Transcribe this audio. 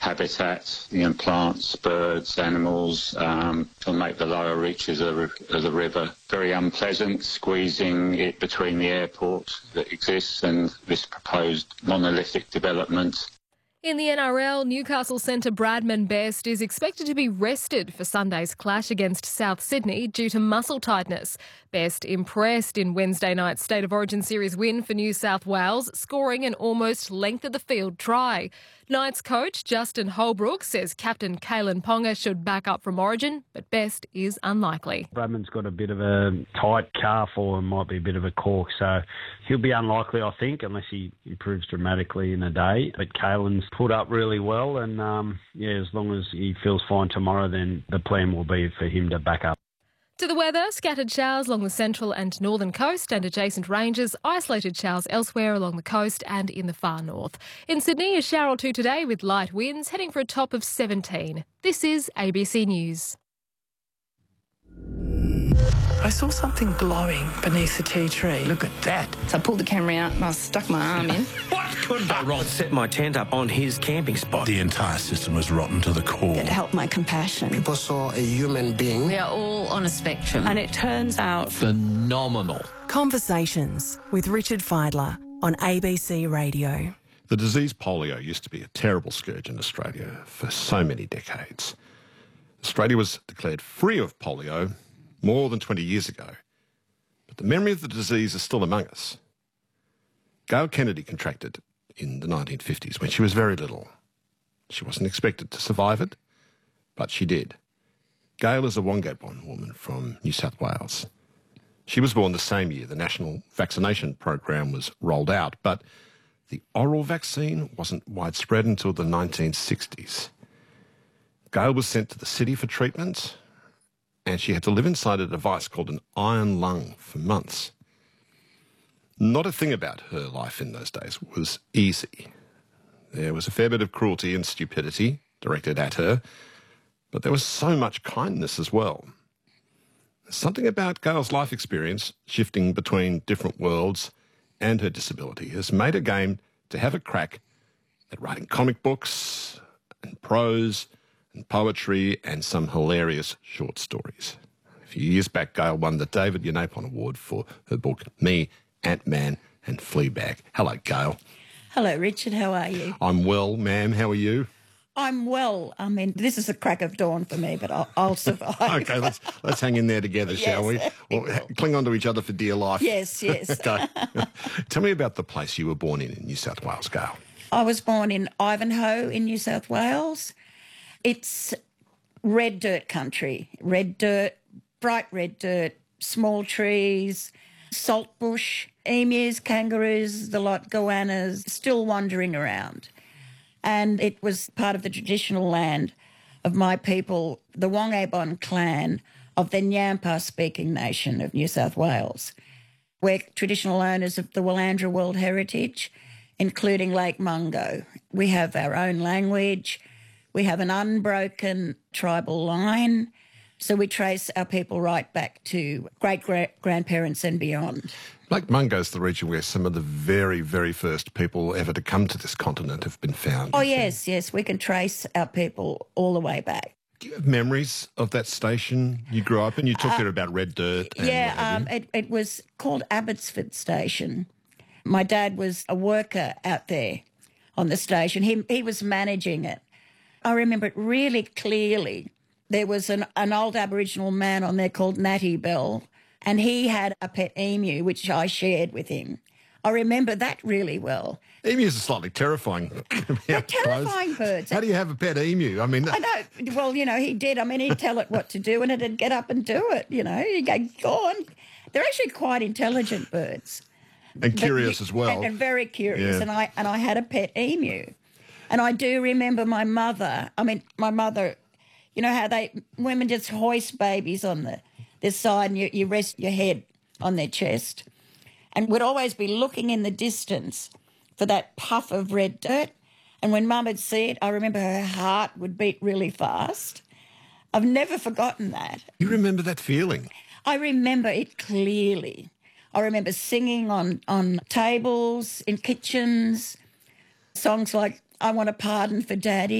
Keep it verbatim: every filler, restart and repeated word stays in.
habitat, you know, plants, birds, animals, um, to make the lower reaches of, of the river very unpleasant, squeezing it between the airport that exists and this proposed monolithic development. In the N R L, Newcastle centre Bradman Best is expected to be rested for Sunday's clash against South Sydney due to muscle tightness. Best impressed in Wednesday night's State of Origin Series win for New South Wales, scoring an almost length-of-the-field try. Knights coach Justin Holbrook says captain Kalen Ponga should back up from Origin, but Best is unlikely. Bradman's got a bit of a tight calf or might be a bit of a cork, so he'll be unlikely, I think, unless he improves dramatically in a day. But Kalen's put up really well, and um, yeah, as long as he feels fine tomorrow, then the plan will be for him to back up. To the weather, scattered showers along the central and northern coast and adjacent ranges, isolated showers elsewhere along the coast and in the far north. In Sydney, a shower or two today with light winds, heading for a top of seventeen. This is A B C News. I saw something glowing beneath the tea tree. Look at that. So I pulled the camera out and I stuck my arm in. What could go wrong? Set my tent up on his camping spot. The entire system was rotten to the core. It helped my compassion. People saw a human being. We are all on a spectrum. And it turns out... Phenomenal. Conversations with Richard Fidler on A B C Radio. The disease polio used to be a terrible scourge in Australia for so many decades. Australia was declared free of polio more than twenty years ago, but the memory of the disease is still among us. Gail Kennedy contracted it in the nineteen fifties when she was very little. She wasn't expected to survive it, but she did. Gail is a Wongadbon woman from New South Wales. She was born the same year the national vaccination program was rolled out, but the oral vaccine wasn't widespread until the nineteen sixties. Gail was sent to the city for treatment, and she had to live inside a device called an iron lung for months. Not a thing about her life in those days was easy. There was a fair bit of cruelty and stupidity directed at her, but there was so much kindness as well. Something about Gail's life experience, shifting between different worlds and her disability, has made her game to have a crack at writing comic books and prose and poetry and some hilarious short stories. A few years back, Gail won the David Yanapon Award for her book, Me, Ant-Man and Fleabag. Hello, Gail. Hello, Richard. How are you? I'm well, ma'am. How are you? I'm well. I mean, this is a crack of dawn for me, but I'll, I'll survive. Okay, let's let's hang in there together, yes, shall we? Well, cling on to each other for dear life. Yes, yes. Okay. Tell me about the place you were born in in New South Wales, Gail. I was born in Ivanhoe in New South Wales. It's red dirt country, red dirt, bright red dirt, small trees, salt bush, emus, kangaroos, the lot, goannas, still wandering around. And it was part of the traditional land of my people, the Wongadbon clan of the Nyampa-speaking nation of New South Wales. We're traditional owners of the Willandra World Heritage, including Lake Mungo. We have our own language. We have an unbroken tribal line, so we trace our people right back to great-grandparents and beyond. Lake Mungo is the region where some of the very, very first people ever to come to this continent have been found. Oh, yes, yes, we can trace our people all the way back. Do you have memories of that station you grew up in? You talked uh, there about red dirt. And yeah, um, it, it was called Abbotsford Station. My dad was a worker out there on the station. He, he was managing it. I remember it really clearly. There was an, an old Aboriginal man on there called Natty Bell, and he had a pet emu, which I shared with him. I remember that really well. Emus are slightly terrifying. They're terrifying birds. How do you have a pet emu? I mean, I know. Well, you know, he did. I mean, he'd tell it what to do, and it'd get up and do it. You know, you go, go on. They're actually quite intelligent birds, and curious but, as well, and, and very curious. Yeah. And I and I had a pet emu, and I do remember my mother. I mean, my mother. You know how they women just hoist babies on the this side, and you, you rest your head on their chest, and would always be looking in the distance for that puff of red dirt. And when Mum would see it, I remember her heart would beat really fast. I've never forgotten that. You remember that feeling? I remember it clearly. I remember singing on, on tables, in kitchens, songs like I Want a Pardon for Daddy.